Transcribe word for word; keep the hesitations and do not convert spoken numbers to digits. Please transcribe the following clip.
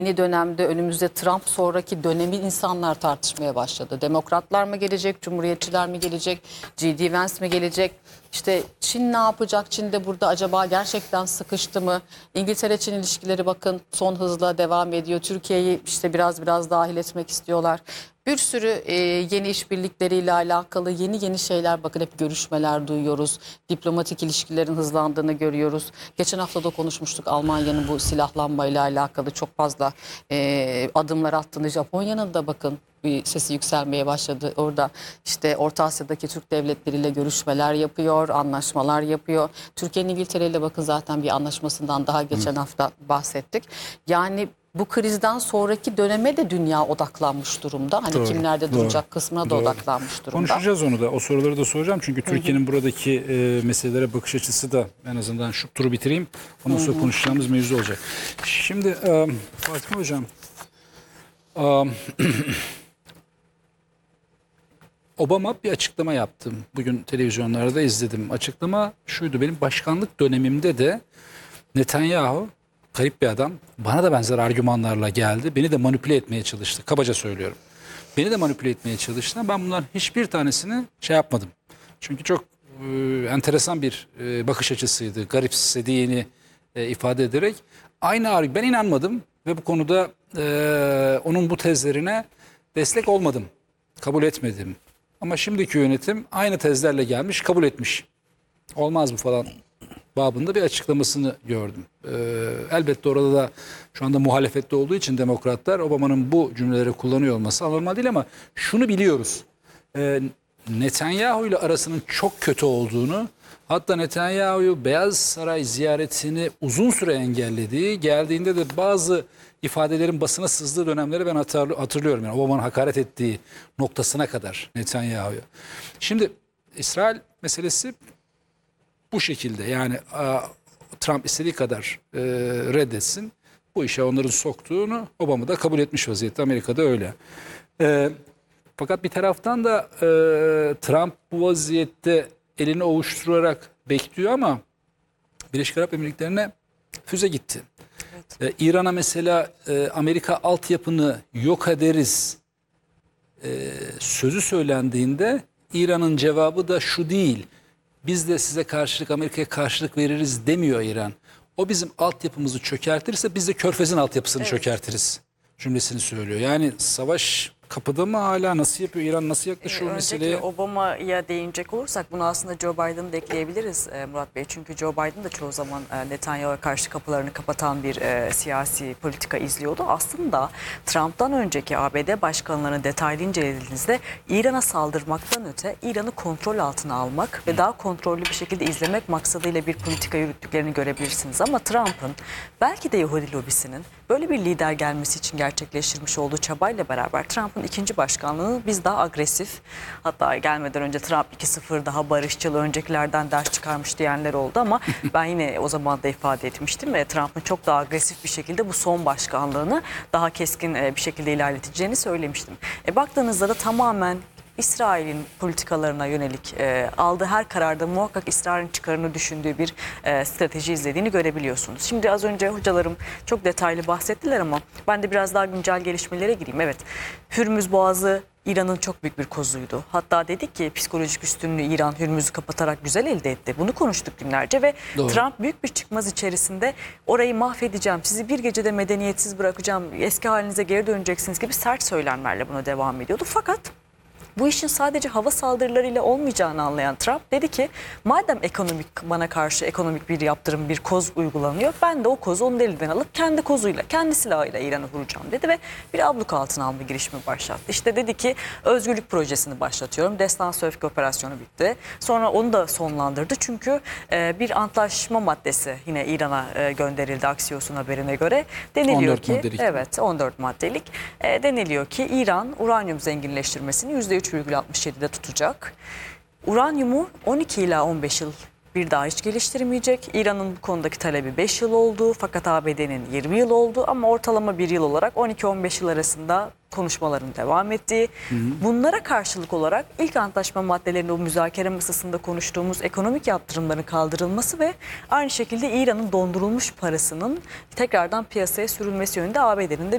Yeni dönemde önümüzde Trump sonraki dönemi insanlar tartışmaya başladı. Demokratlar mı gelecek, Cumhuriyetçiler mi gelecek, J D Vance mi gelecek? İşte Çin ne yapacak? Çin de burada acaba gerçekten sıkıştı mı? İngiltere-Çin ilişkileri bakın son hızla devam ediyor. Türkiye'yi işte biraz biraz dahil etmek istiyorlar. Bir sürü e, yeni işbirlikleriyle alakalı yeni yeni şeyler, bakın hep görüşmeler duyuyoruz. Diplomatik ilişkilerin hızlandığını görüyoruz. Geçen hafta da konuşmuştuk, Almanya'nın bu silahlanmayla alakalı çok fazla e, adımlar attığını. Japonya'nın da bakın bir sesi yükselmeye başladı. Orada işte Orta Asya'daki Türk devletleriyle görüşmeler yapıyor, anlaşmalar yapıyor. Türkiye'nin İngiltere ile bakın zaten bir anlaşmasından daha geçen Hı. hafta bahsettik. Yani bu krizden sonraki döneme de dünya odaklanmış durumda. Hani doğru, kimlerde doğru, duracak kısmına da doğru. odaklanmış durumda. Konuşacağız onu da. O soruları da soracağım. Çünkü Türkiye'nin buradaki e, meselelere bakış açısı da, en azından şu turu bitireyim. Ondan sonra konuşacağımız mevzu olacak. Şimdi e, Fatma Hocam, e, Obama bir açıklama yaptı. Bugün televizyonlarda izledim. Açıklama şuydu: benim başkanlık dönemimde de Netanyahu, garip bir adam, bana da benzer argümanlarla geldi. Beni de manipüle etmeye çalıştı. Kabaca söylüyorum. Beni de manipüle etmeye çalıştı. Ben bunların hiçbir tanesini şey yapmadım. Çünkü çok e, enteresan bir e, bakış açısıydı. Garipsediğini e, ifade ederek. Aynı argü, ben inanmadım ve bu konuda e, onun bu tezlerine destek olmadım. Kabul etmedim. Ama şimdiki yönetim aynı tezlerle gelmiş, kabul etmiş. Olmaz bu falan babında bir açıklamasını gördüm. Ee, elbette orada da şu anda muhalefette olduğu için demokratlar Obama'nın bu cümleleri kullanıyor olması anormal değil, ama şunu biliyoruz. Ee, Netanyahu ile arasının çok kötü olduğunu, hatta Netanyahu'yu Beyaz Saray ziyaretini uzun süre engellediği, geldiğinde de bazı ifadelerin basına sızdığı dönemleri ben hatırlıyorum. Yani Obama'nın hakaret ettiği noktasına kadar Netanyahu'ya. Şimdi İsrail meselesi bu şekilde, yani Trump istediği kadar e, reddetsin, bu işe onların soktuğunu Obama da kabul etmiş vaziyette. Amerika'da öyle. E, fakat bir taraftan da e, Trump bu vaziyette elini ovuşturarak bekliyor, ama Birleşik Arap Emirlikleri'ne füze gitti. Evet. E, İran'a mesela e, Amerika altyapını yok ederiz e, sözü söylendiğinde İran'ın cevabı da şu değil: biz de size karşılık, Amerika'ya karşılık veririz demiyor İran. O bizim altyapımızı çökertirse biz de Körfez'in altyapısını evet. çökertiriz cümlesini söylüyor. Yani savaş kapıda mı hala, nasıl yapıyor İran, nasıl yaklaşıyor ee, meseleye? Obama'ya değinecek olursak bunu aslında Joe Biden'ı da ekleyebiliriz e, Murat Bey. Çünkü Joe Biden da çoğu zaman e, Netanyahu'ya karşı kapılarını kapatan bir e, siyasi politika izliyordu. Aslında Trump'tan önceki A B D başkanlarını detaylı incelediğinizde İran'a saldırmaktan öte İran'ı kontrol altına almak ve daha kontrollü bir şekilde izlemek maksadıyla bir politika yürüttüklerini görebilirsiniz. Ama Trump'ın, belki de Yahudi lobisinin böyle bir lider gelmesi için gerçekleştirmiş olduğu çabayla beraber Trump'ın ikinci başkanlığını biz daha agresif, hatta gelmeden önce Trump iki sıfır daha barışçıl, öncekilerden ders çıkarmış diyenler oldu, ama ben yine o zaman da ifade etmiştim ve Trump'ın çok daha agresif bir şekilde bu son başkanlığını daha keskin bir şekilde ilerleteceğini söylemiştim. E, baktığınızda da tamamen İsrail'in politikalarına yönelik e, aldığı her kararda muhakkak İsrail'in çıkarını düşündüğü bir e, strateji izlediğini görebiliyorsunuz. Şimdi az önce hocalarım çok detaylı bahsettiler, ama ben de biraz daha güncel gelişmelere gireyim. Evet, Hürmüz Boğazı İran'ın çok büyük bir kozuydu. Hatta dedik ki psikolojik üstünlüğü İran Hürmüz'ü kapatarak güzel elde etti. Bunu konuştuk günlerce ve Doğru. Trump büyük bir çıkmaz içerisinde orayı mahvedeceğim, sizi bir gecede medeniyetsiz bırakacağım, eski halinize geri döneceksiniz gibi sert söylemlerle buna devam ediyordu. Fakat bu işin sadece hava saldırılarıyla olmayacağını anlayan Trump dedi ki, madem ekonomik, bana karşı ekonomik bir yaptırım, bir koz uygulanıyor, ben de o kozu onun elinden alıp kendi kozuyla, kendi silahıyla İran'ı vuracağım dedi ve bir abluk altına alma girişimi başlattı. İşte dedi ki, özgürlük projesini başlatıyorum. Destansı Öfke operasyonu bitti. Sonra onu da sonlandırdı, çünkü e, bir antlaşma maddesi yine İran'a e, gönderildi Axios'un haberine göre. Deniliyor ki, maddelik. evet on dört maddelik. E, deniliyor ki İran uranyum zenginleştirmesini yüzde üç virgül altmış yedi'de tutacak. Uranyumu on iki ila on beş yıl bir daha hiç geliştirmeyecek. İran'ın bu konudaki talebi beş yıl oldu, fakat A B D'nin yirmi yıl oldu, ama ortalama bir yıl olarak on iki on beş yıl arasında konuşmaların devam ettiği. Hı hı. Bunlara karşılık olarak ilk antlaşma maddelerinde o müzakere masasında konuştuğumuz ekonomik yaptırımların kaldırılması ve aynı şekilde İran'ın dondurulmuş parasının tekrardan piyasaya sürülmesi yönünde A B D'nin de